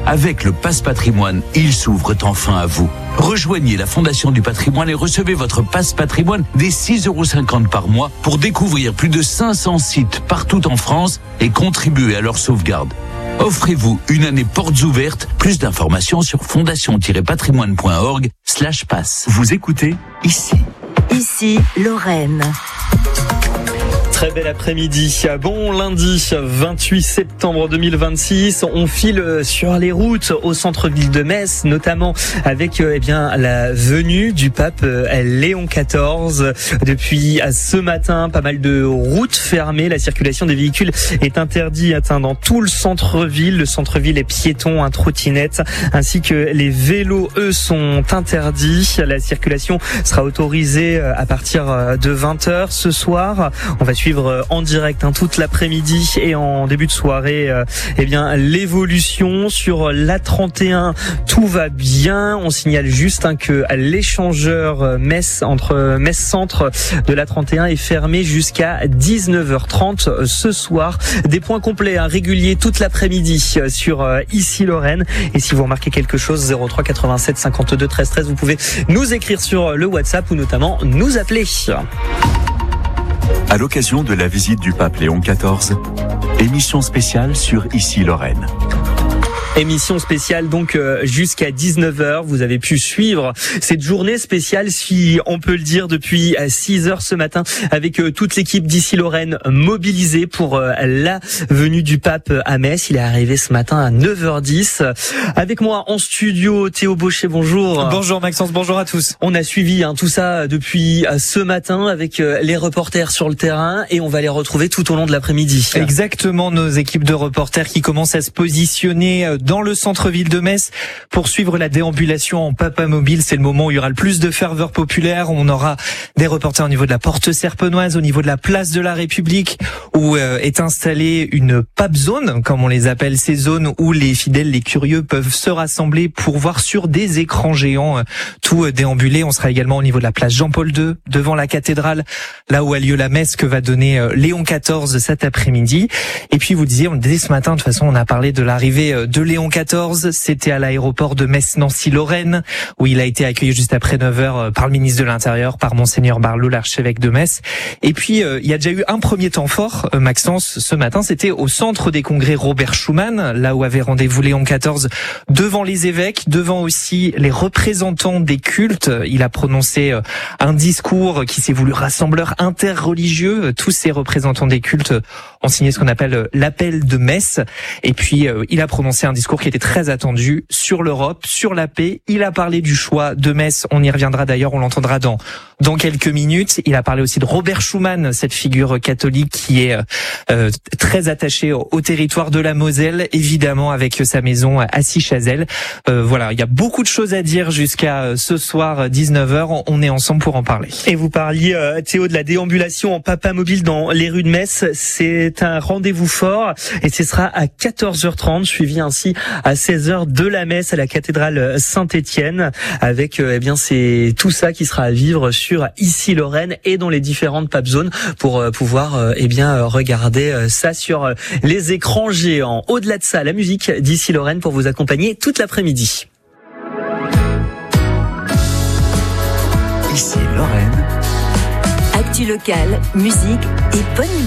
Avec le Pass Patrimoine, ils s'ouvrent enfin à vous. Rejoignez la Fondation du Patrimoine et recevez votre Pass Patrimoine dès 6,50 € par mois pour découvrir plus de 500 sites partout en France et contribuer à leur sauvegarde. Offrez-vous une année portes ouvertes. Plus d'informations sur fondation-patrimoine.org/pass. Vous écoutez Ici Lorraine. Très bel après-midi. Bon lundi 28 septembre 2026. On file sur les routes au centre-ville de Metz, notamment avec la venue du pape Léon XIV. Depuis ce matin, pas mal de routes fermées. La circulation des véhicules est interdite dans tout le centre-ville. Le centre-ville est piéton, trottinette, ainsi que les vélos, eux, sont interdits. La circulation sera autorisée à partir de 20h ce soir. On va suivre en direct toute l'après-midi et en début de soirée l'évolution sur l'A31. Tout va bien. On signale juste que l'échangeur entre Metz Centre de l'A31 est fermé jusqu'à 19h30 ce soir. Des points complets réguliers toute l'après-midi sur Ici Lorraine. Et si vous remarquez quelque chose, 03 87 52 13 13, vous pouvez nous écrire sur le WhatsApp ou notamment nous appeler. À l'occasion de la visite du pape Léon XIV, émission spéciale sur Ici Lorraine. Émission spéciale donc jusqu'à 19h. Vous avez pu suivre cette journée spéciale, si on peut le dire, depuis 6h ce matin avec toute l'équipe d'Ici Lorraine mobilisée pour la venue du pape à Metz. Il est arrivé ce matin à 9h10. Avec moi en studio, Théo Bauchet, bonjour. Bonjour Maxence, bonjour à tous. On a suivi tout ça depuis ce matin avec les reporters sur le terrain et on va les retrouver tout au long de l'après-midi. Exactement, nos équipes de reporters qui commencent à se positionner dans le centre-ville de Metz pour suivre la déambulation en papamobile. C'est le moment où il y aura le plus de ferveur populaire. On aura des reporters au niveau de la porte serpenoise, au niveau de la place de la République, où est installée une pape zone, comme on les appelle, ces zones où les fidèles, les curieux peuvent se rassembler pour voir sur des écrans géants tout déambuler. On sera également au niveau de la place Jean-Paul II, devant la cathédrale, là où a lieu la messe que va donner Léon XIV cet après-midi. Et puis vous disiez, dès ce matin, de toute façon, on a parlé de l'arrivée de Léon XIV. C'était à l'aéroport de Metz-Nancy-Lorraine, où il a été accueilli juste après 9h par le ministre de l'Intérieur, par Monseigneur Barlot, l'archevêque de Metz. Et puis, il y a déjà eu un premier temps fort, Maxence, ce matin. C'était au centre des congrès Robert Schuman, là où avait rendez-vous Léon XIV, devant les évêques, devant aussi les représentants des cultes. Il a prononcé un discours qui s'est voulu rassembleur interreligieux. Tous ces représentants des cultes ont signé ce qu'on appelle l'appel de Metz. Et puis, il a prononcé un discours qui était très attendu sur l'Europe, sur la paix. Il a parlé du choix de Metz. On y reviendra d'ailleurs, on l'entendra dans quelques minutes. Il a parlé aussi de Robert Schuman, cette figure catholique qui est très attachée au territoire de la Moselle, évidemment avec sa maison à Sichazel. Voilà, il y a beaucoup de choses à dire jusqu'à ce soir 19h. On est ensemble pour en parler. Et vous parliez, Théo, de la déambulation en papamobile dans les rues de Metz. C'est un rendez-vous fort et ce sera à 14h30, suivi ainsi à 16h de la messe à la cathédrale Saint-Étienne, avec c'est tout ça qui sera à vivre sur Ici Lorraine et dans les différentes pape zones pour pouvoir regarder ça sur les écrans géants. Au-delà de ça, la musique d'Ici Lorraine pour vous accompagner toute l'après-midi. Ici Lorraine. Actu locale, musique et bonne